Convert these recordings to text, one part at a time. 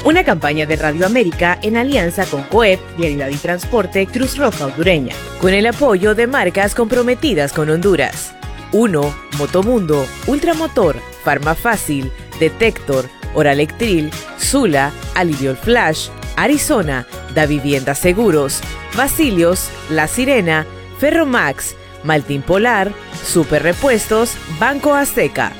Una campaña de Radio América en alianza con COEP, Vialidad y Transporte, Cruz Roja Hondureña, con el apoyo de marcas comprometidas con Honduras. 1. Motomundo, Ultramotor, Farmafácil, Detector, Oralectril, Sula, Aliviol Flash, Arizona, Da Vivienda Seguros, Basilios, La Sirena, Ferromax, Maltín Polar, Super Repuestos, Banco Azteca.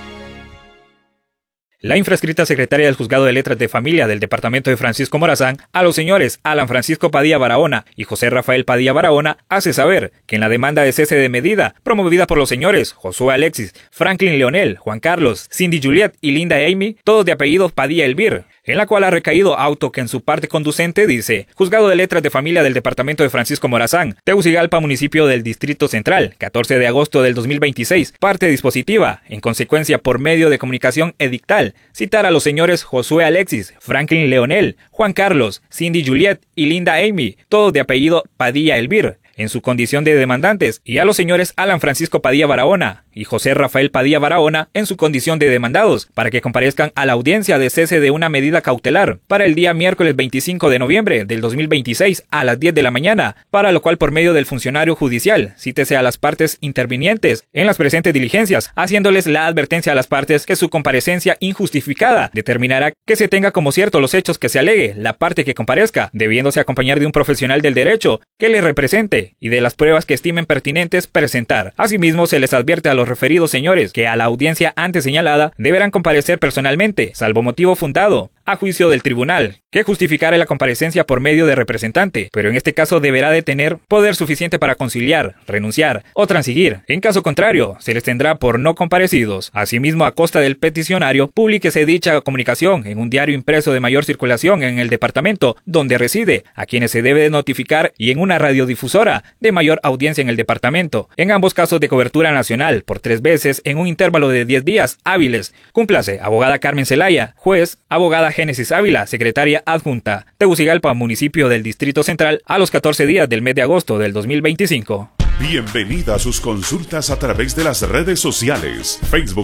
La infrascrita secretaria del Juzgado de Letras de Familia del Departamento de Francisco Morazán a los señores Alan Francisco Padilla Barahona y José Rafael Padilla Barahona hace saber que en la demanda de cese de medida promovida por los señores Josué Alexis, Franklin Leonel, Juan Carlos, Cindy Juliet y Linda Amy, todos de apellido Padilla Elvir, en la cual ha recaído auto que en su parte conducente dice: Juzgado de Letras de Familia del Departamento de Francisco Morazán, Tegucigalpa, municipio del Distrito Central, 14 de agosto del 2026, parte dispositiva, en consecuencia por medio de comunicación edictal, citar a los señores Josué Alexis, Franklin Leonel, Juan Carlos, Cindy Juliet y Linda Amy, todos de apellido Padilla Elvir, en su condición de demandantes, y a los señores Alan Francisco Padilla Barahona y José Rafael Padilla Barahona en su condición de demandados, para que comparezcan a la audiencia de cese de una medida cautelar para el día miércoles 25 de noviembre del 2026 a las 10 de la mañana, para lo cual por medio del funcionario judicial cítese a las partes intervinientes en las presentes diligencias, haciéndoles la advertencia a las partes que su comparecencia injustificada determinará que se tenga como cierto los hechos que se alegue la parte que comparezca, debiéndose acompañar de un profesional del derecho que le represente y de las pruebas que estimen pertinentes presentar. Asimismo, se les advierte a los referidos señores que a la audiencia antes señalada deberán comparecer personalmente, salvo motivo fundado, a juicio del tribunal, que justificara la comparecencia por medio de representante, pero en este caso deberá de tener poder suficiente para conciliar, renunciar o transigir. En caso contrario, se les tendrá por no comparecidos. Asimismo, a costa del peticionario, publíquese dicha comunicación en un diario impreso de mayor circulación en el departamento donde reside, a quienes se debe de notificar, y en una radiodifusora de mayor audiencia en el departamento, en ambos casos de cobertura nacional, por 3 veces en un intervalo de 10 días hábiles. Cúmplase, abogada Carmen Zelaya, juez, abogada Génesis Ávila, secretaria adjunta, Tegucigalpa, municipio del Distrito Central, a los 14 días del mes de agosto del 2025. Bienvenida a sus consultas a través de las redes sociales,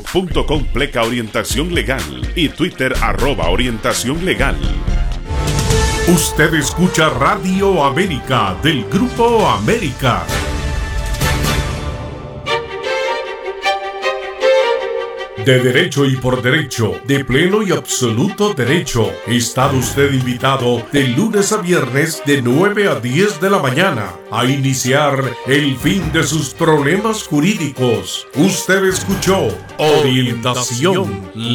facebook.com/orientación legal y Twitter @orientación legal. Usted escucha Radio América del Grupo América. De derecho y por derecho, de pleno y absoluto derecho. Está usted invitado de lunes a viernes de 9 a 10 de la mañana a iniciar el fin de sus problemas jurídicos. Usted escuchó Orientación